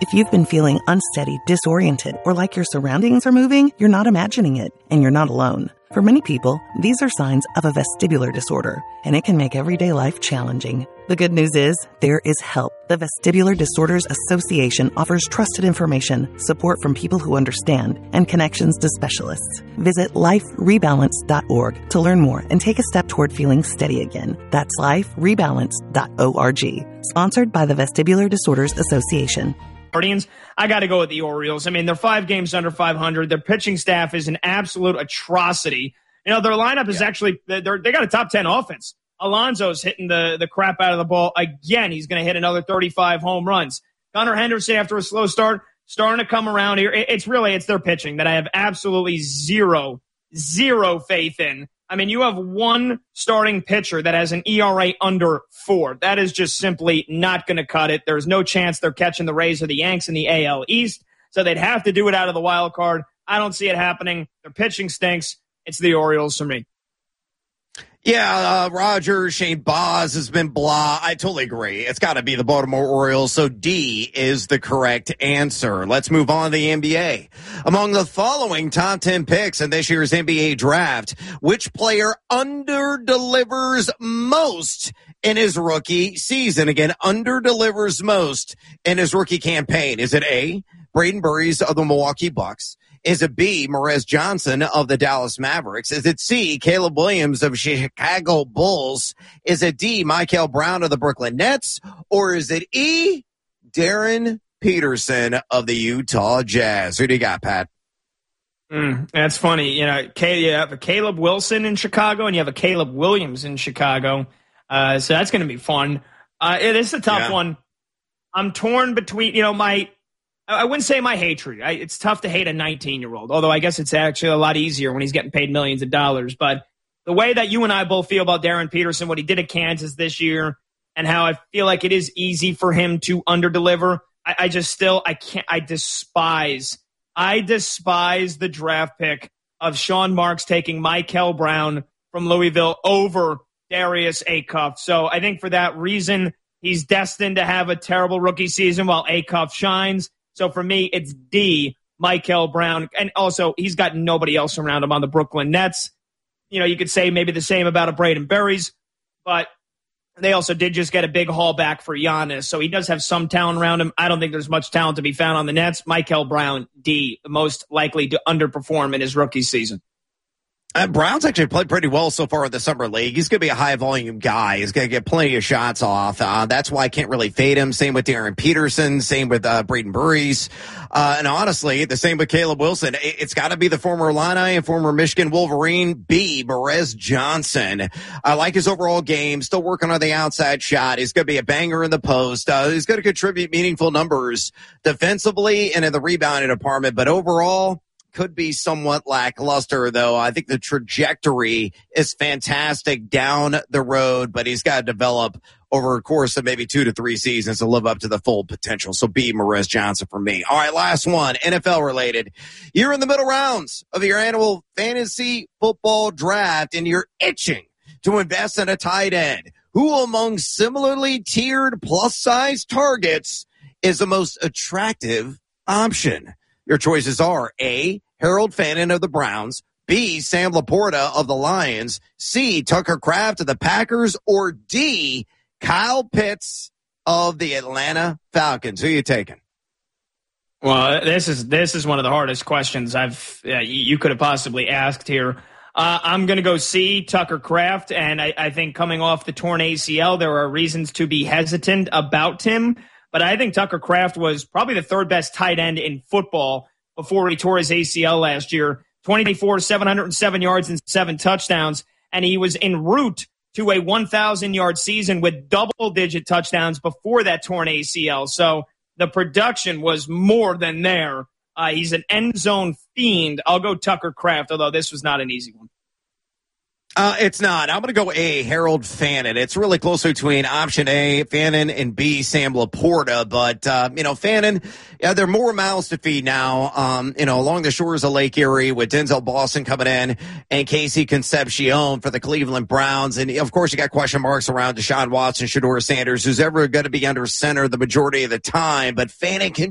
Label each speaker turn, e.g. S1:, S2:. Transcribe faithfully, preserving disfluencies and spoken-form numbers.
S1: If you've been feeling unsteady, disoriented, or like your surroundings are moving, you're not imagining it, and you're not alone. For many people, these are signs of a vestibular disorder, and it can make everyday life challenging. The good news is, there is help. The Vestibular Disorders Association offers trusted information, support from people who understand, and connections to specialists. Visit life rebalance dot org to learn more and take a step toward feeling steady again. That's life rebalance dot org. Sponsored by the Vestibular Disorders Association.
S2: Guardians, I got to go with the Orioles. I mean, they're five games under five hundred. Their pitching staff is an absolute atrocity. You know, their lineup is yeah. actually, they're, they got a top ten offense. Alonso's hitting the, the crap out of the ball again. He's going to hit another thirty-five home runs. Gunnar Henderson, after a slow start, starting to come around here. It, it's really, it's their pitching that I have absolutely zero, zero faith in. I mean, you have one starting pitcher that has an E R A under four. That is just simply not going to cut it. There's no chance they're catching the Rays or the Yanks in the A L East, so they'd have to do it out of the wild card. I don't see it happening. Their pitching stinks. It's the Orioles for me.
S3: Yeah, uh, Roger, Shane Baz has been blah. I totally agree. It's got to be the Baltimore Orioles, so D is the correct answer. Let's move on to the N B A. Among the following top ten picks in this year's N B A draft, which player under-delivers most in his rookie season? Again, under-delivers most in his rookie campaign. Is it A, Braden Burries of the Milwaukee Bucks? Is it B, Morez Johnson of the Dallas Mavericks? Is it C, Caleb Williams of Chicago Bulls? Is it D, Michael Brown of the Brooklyn Nets? Or is it E, Darren Peterson of the Utah Jazz? Who do you got, Pat?
S2: Mm, that's funny. You know, you have a Caleb Wilson in Chicago and you have a Caleb Williams in Chicago. Uh, so that's going to be fun. Uh, it is a tough yeah. one. I'm torn between, you know, my... I wouldn't say my hatred. I, it's tough to hate a nineteen-year-old, although I guess it's actually a lot easier when he's getting paid millions of dollars. But the way that you and I both feel about Darren Peterson, what he did at Kansas this year, and how I feel like it is easy for him to underdeliver, I, I just still, I can't, I despise, I despise the draft pick of Sean Marks taking Michael Brown from Louisville over Darius Acuff. So I think for that reason, he's destined to have a terrible rookie season while Acuff shines. So for me, it's D, Michael Brown. And also, he's got nobody else around him on the Brooklyn Nets. You know, you could say maybe the same about a Braden Burries, but they also did just get a big haul back for Giannis. So he does have some talent around him. I don't think there's much talent to be found on the Nets. Michael Brown, D, the most likely to underperform in his rookie season.
S3: Uh, Brown's actually played pretty well so far in the summer league. He's going to be a high-volume guy. He's going to get plenty of shots off. Uh, that's why I can't really fade him. Same with Darren Peterson. Same with uh, Braden Burries. Uh, and honestly, the same with Caleb Wilson. It, it's got to be the former Illini and former Michigan Wolverine, B, Morez Johnson. I like his overall game. Still working on the outside shot. He's going to be a banger in the post. Uh, he's going to contribute meaningful numbers defensively and in the rebounding department. But overall, could be somewhat lackluster, though. I think the trajectory is fantastic down the road, but he's got to develop over a course of maybe two to three seasons to live up to the full potential. So B, Morez Johnson for me. All right, last one, N F L related. You're in the middle rounds of your annual fantasy football draft, and you're itching to invest in a tight end. Who among similarly tiered plus-size targets is the most attractive option? Your choices are A, Harold Fannin of the Browns, B, Sam Laporta of the Lions, C, Tucker Kraft of the Packers, or D, Kyle Pitts of the Atlanta Falcons. Who are you taking?
S2: Well, this is this is one of the hardest questions I've uh, you could have possibly asked here. Uh, I'm going to go C, Tucker Kraft, and I, I think coming off the torn A C L, there are reasons to be hesitant about him. But I think Tucker Kraft was probably the third best tight end in football before he tore his A C L last year. twenty-four, seven hundred seven yards and seven touchdowns. And he was en route to a one thousand yard season with double-digit touchdowns before that torn A C L. So the production was more than there. Uh, he's an end zone fiend. I'll go Tucker Kraft, although this was not an easy one.
S3: Uh, it's not. I'm going to go A, Harold Fannin. It's really close between option A, Fannin, and B, Sam Laporta. But, uh, you know, Fannin, yeah, there are more mouths to feed now, um, you know, along the shores of Lake Erie with Denzel Boston coming in and Casey Concepcion for the Cleveland Browns. And, of course, you got question marks around Deshaun Watson, Shedeur Sanders, who's ever going to be under center the majority of the time. But Fannin can